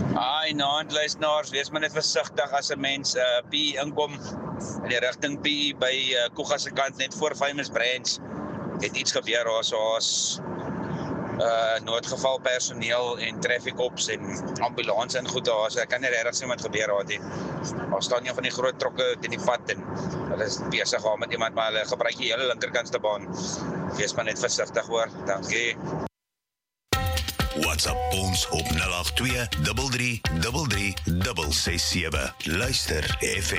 Ai, luisteraars, wees maar net versigtig as 'n mens PE inkom in die rigting PE by Koega se kant net voor Famous Brands. Het iets gebeur daar, so as noodgeval personeel en traffic ops en ambulans en goed daar, so ek kan nie regtig sien wat gebeur daar nie. Daar staan een van die groot trokke teen die pad en hulle is besig daar met iemand, maar hulle gebruik die hele linkerkantste baan. Wees maar net versigtig hoor, dankie. WhatsApp ons op 082 33 33 667. Luister FM.